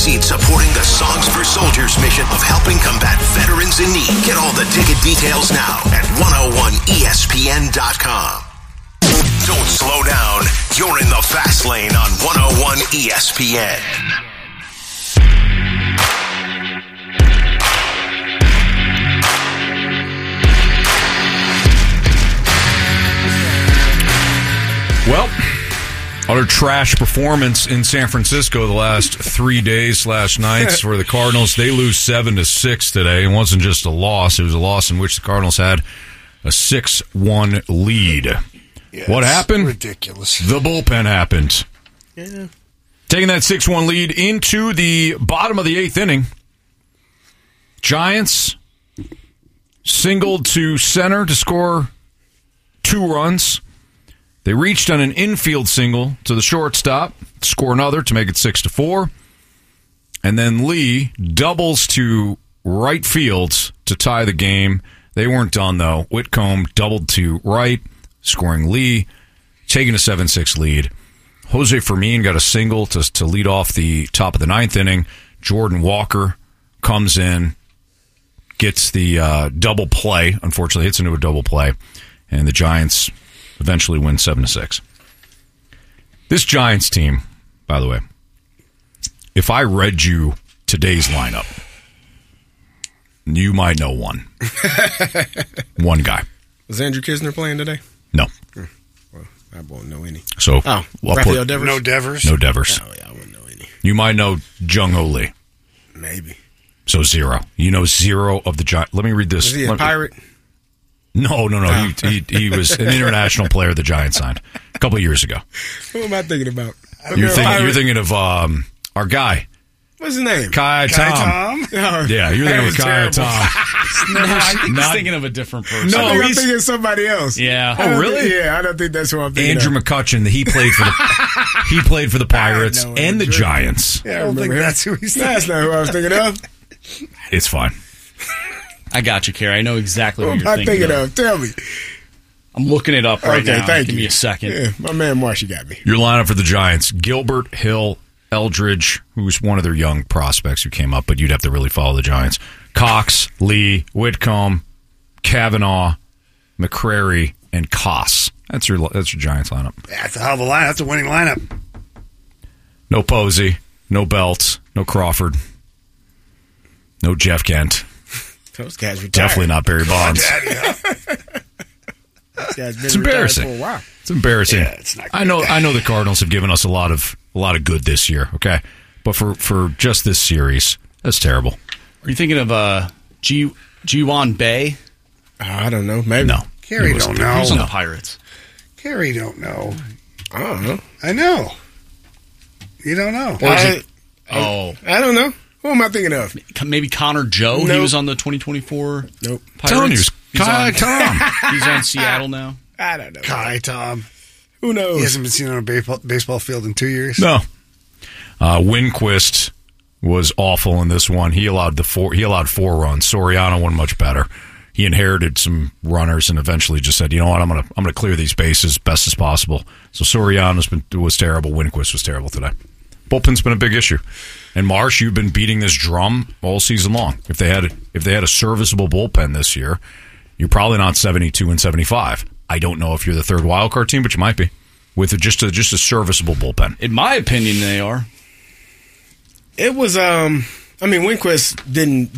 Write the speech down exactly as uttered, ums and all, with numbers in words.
proceed supporting the Songs for Soldiers mission of helping combat veterans in need. Get all the ticket details now at one oh one E S P N dot com. Don't slow down. You're in the fast lane on one oh one E S P N. Well, utter trash performance in San Francisco the last three days slash nights for the Cardinals. They lose seven to six today. It wasn't just a loss; it was a loss in which the Cardinals had a six one lead. Yeah, what happened? Ridiculous. The bullpen happened. Yeah. Taking that six one lead into the bottom of the eighth inning. Giants singled to center to score two runs. They reached on an infield single to the shortstop, score another to make it six to four. And then Lee doubles to right field to tie the game. They weren't done, though. Whitcomb doubled to right, scoring Lee, taking a seven six lead. Jose Fermin got a single to, to lead off the top of the ninth inning. Jordan Walker comes in, gets the uh, double play. Unfortunately, hits into a double play. And the Giants eventually win seven to six. This Giants team, by the way, if I read you today's lineup, you might know one. One guy. Was Andrew Kisner playing today? No. Well, I won't know any. So, oh, I'll Rafael put, Devers? No Devers? No Devers. Oh, yeah, I wouldn't know any. You might know Jung Ho Lee. Maybe. So zero. You know zero of the Giants. Let me read this. Is he a Let- pirate? No, no, no. Oh. He, he he was an international player the Giants signed a couple of years ago. Who am I thinking about? You're, A think, pirate? you're thinking of um, our guy, What's his name? Kai, Kai Tom. Tom? Oh, Yeah, you're that thinking of was Kai terrible. Tom. No, I think Not- he's thinking of a different person. No, I think I'm he's- thinking of somebody else. Yeah. I don't Oh, really? think- yeah, I don't think that's who I'm thinking Andrew of. McCutcheon. He played for the he played for the Pirates I know and the Andrew. Giants. Yeah, I don't think remember him. that's who he's That's thinking. not who I was thinking of. It's fine. I got you, Kerry. I know exactly Who what am you're I thinking, thinking of. of? Tell me. I'm looking it up right Okay, now. thank Give you. me a second. Yeah, my man Marshy got me. Your lineup for the Giants: Gilbert, Hill, Eldridge, who's one of their young prospects who came up, but you'd have to really follow the Giants. Cox, Lee, Whitcomb, Kavanaugh, McCrary, and Koss. That's your that's your Giants lineup. That's a hell of a lineup. That's a winning lineup. No Posey, no Belt, no Crawford, no Jeff Kent. Those guys retired. Definitely not Barry Bonds. Those guys been It's retired embarrassing. for a while. It's embarrassing. Yeah, it's not good. I know. I know the Cardinals have given us a lot of a lot of good this year. Okay, but for for just this series, that's terrible. Are you thinking of uh, G Jiwan Bay? Oh, I don't know. Maybe. No, Kerry He was- don't He's on know. the Pirates. Kerry don't know. I don't know. I know. You don't know. Or is I, it? Oh, I don't know. Who am I thinking of? maybe Connor Joe. He Nope. was on the twenty twenty-four Nope. Pirates. Telling you, it's he's, Kai on, Tom. he's on Seattle now. I don't know. Kai Tom. Who knows? He hasn't been seen on a baseball, baseball field in two years. No. Uh, Winquist was awful in this one. He allowed the four. He allowed four runs. Soriano won much better. He inherited some runners and eventually just said, "You know what? I'm gonna I'm gonna clear these bases best as possible." So Soriano's been was terrible. Winquist was terrible today. Bullpen's been a big issue. And Marsh, you've been beating this drum all season long. If they had if they had a serviceable bullpen this year, you're probably not seventy-two and seventy-five. I don't know if you're the third wildcard team, but you might be with a, just a just a serviceable bullpen. In my opinion, they are. It was, um, I mean, Winquist didn't